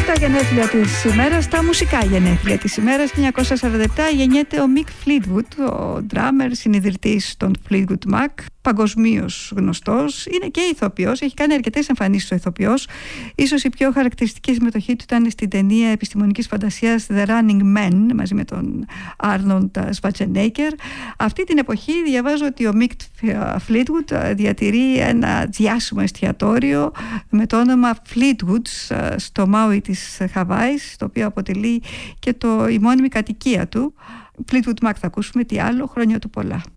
Τα γενέθλια της ημέρας, τα μουσικά γενέθλια της ημέρας. 1947 γεννιέται ο Mick Fleetwood, ο ντράμερ συνιδρυτής των Fleetwood Mac, παγκοσμίως γνωστός. Είναι και ηθοποιός, έχει κάνει αρκετές εμφανίσεις ο ηθοποιός. Ίσως η πιο χαρακτηριστική συμμετοχή του ήταν στην ταινία επιστημονικής φαντασίας The Running Man μαζί με τον Arnold Schwarzenegger. Αυτή την εποχή διαβάζω ότι ο Mick Fleetwood διατηρεί ένα διάσημο εστιατόριο με το όνομα Fleetwood's στο Μάουι της Χαβάης, το οποίο αποτελεί και η μόνιμη κατοικία του. Fleetwood Mac θα ακούσουμε, τι άλλο, χρόνια του πολλά.